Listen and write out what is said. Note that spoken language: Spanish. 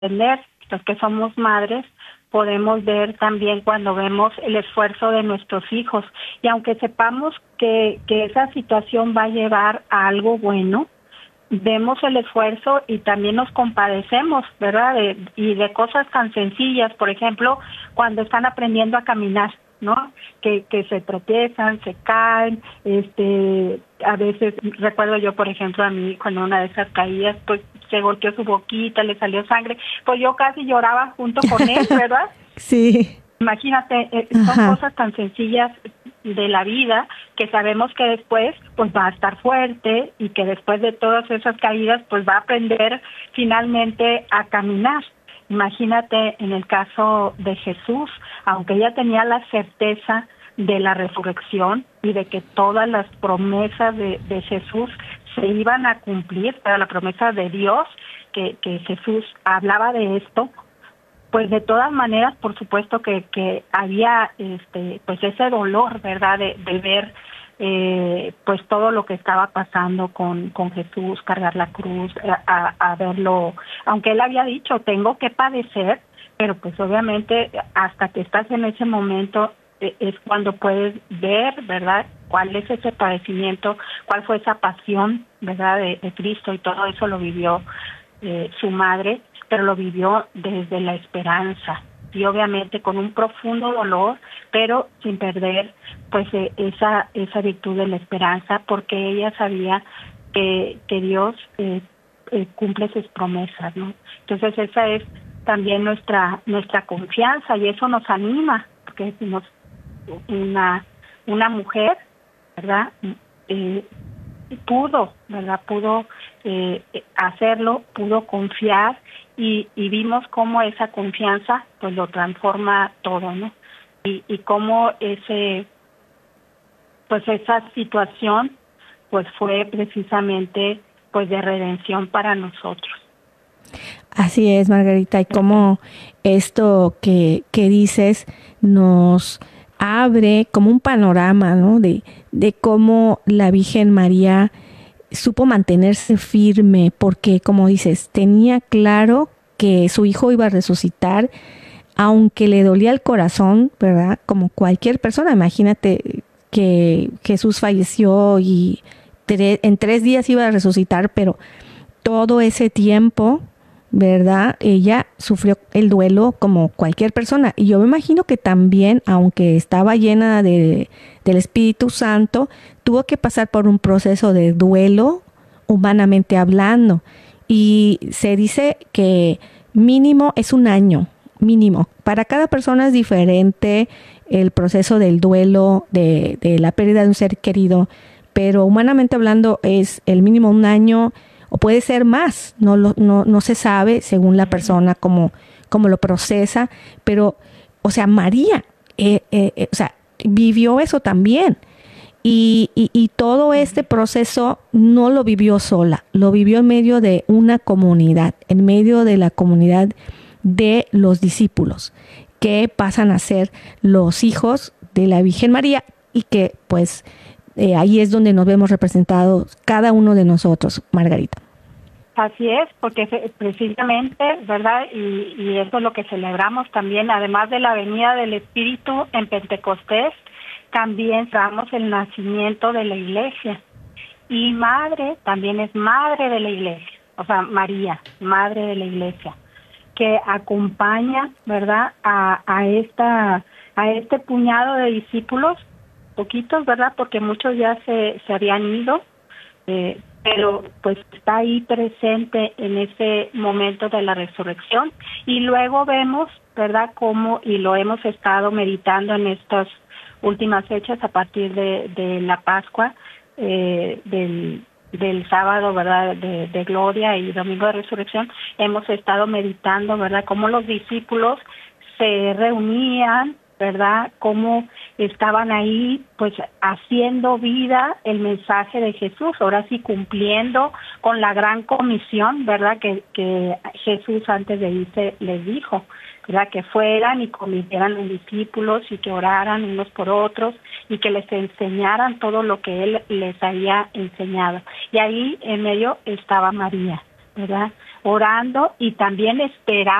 entender, los que somos madres, podemos ver también cuando vemos el esfuerzo de nuestros hijos. Y aunque sepamos que esa situación va a llevar a algo bueno, vemos el esfuerzo y también nos compadecemos, ¿verdad? Y de cosas tan sencillas, por ejemplo, cuando están aprendiendo a caminar, ¿no? Que se tropiezan, se caen, a veces, recuerdo yo, por ejemplo, a mi hijo en una de esas caídas, pues se golpeó su boquita, le salió sangre, pues yo casi lloraba junto con él, ¿verdad? Sí. Imagínate, son Ajá. cosas tan sencillas de la vida que sabemos que después pues va a estar fuerte y que después de todas esas caídas pues va a aprender finalmente a caminar. Imagínate en el caso de Jesús, aunque ella tenía la certeza de la resurrección y de que todas las promesas de Jesús se iban a cumplir, pero la promesa de Dios, que Jesús hablaba de esto, pues de todas maneras, por supuesto que había pues ese dolor, ¿verdad? De ver pues todo lo que estaba pasando con Jesús, cargar la cruz, a verlo, aunque él había dicho, tengo que padecer, pero pues obviamente hasta que estás en ese momento es cuando puedes ver, ¿verdad? Cuál es ese padecimiento, cuál fue esa pasión, ¿verdad? De Cristo, y todo eso lo vivió su madre, pero lo vivió desde la esperanza y obviamente con un profundo dolor, pero sin perder pues esa virtud de la esperanza, porque ella sabía que Dios cumple sus promesas, ¿no? Entonces esa es también nuestra confianza, y eso nos anima, porque decimos una mujer, ¿verdad? Pudo, ¿verdad? Pudo hacerlo, pudo confiar, y vimos cómo esa confianza pues lo transforma todo, ¿no? Y cómo esa situación pues fue precisamente pues de redención para nosotros. Así es, Margarita, y cómo esto que dices nos abre como un panorama, ¿no? De cómo la Virgen María supo mantenerse firme, porque como dices, tenía claro que su hijo iba a resucitar, aunque le dolía el corazón, ¿verdad? Como cualquier persona. Imagínate que Jesús falleció y en 3 días iba a resucitar, pero todo ese tiempo, ¿verdad? Ella sufrió el duelo como cualquier persona. Y yo me imagino que también, aunque estaba llena del Espíritu Santo, tuvo que pasar por un proceso de duelo, humanamente hablando. Y se dice que mínimo es un año, mínimo. Para cada persona es diferente el proceso del duelo, de la pérdida de un ser querido, pero humanamente hablando es el mínimo un año, o puede ser más, no se sabe según la persona cómo lo procesa, pero, o sea, María, o sea, vivió eso también. Y todo este proceso no lo vivió sola, lo vivió en medio de una comunidad, en medio de la comunidad de los discípulos, que pasan a ser los hijos de la Virgen María, y que pues ahí es donde nos vemos representados cada uno de nosotros, Margarita. Así es, porque precisamente, ¿verdad? Y eso es lo que celebramos también, además de la venida del Espíritu en Pentecostés, también celebramos el nacimiento de la Iglesia. Y madre, también es madre de la Iglesia, o sea, María, madre de la Iglesia, que acompaña, ¿verdad? A este puñado de discípulos, poquitos, ¿verdad? Porque muchos ya se habían ido, pero pues está ahí presente en ese momento de la resurrección. Y luego vemos, ¿verdad?, cómo, y lo hemos estado meditando en estas últimas fechas a partir de la Pascua, del sábado, ¿verdad?, de Gloria, y domingo de Resurrección, hemos estado meditando, ¿verdad?, cómo los discípulos se reunían, ¿verdad?, cómo estaban ahí pues haciendo vida el mensaje de Jesús, ahora sí cumpliendo con la gran comisión, ¿verdad?, que Jesús antes de irse les dijo, ¿verdad?, que fueran y convirtieran en discípulos y que oraran unos por otros y que les enseñaran todo lo que Él les había enseñado. Y ahí en medio estaba María, ¿verdad? orando y también esperando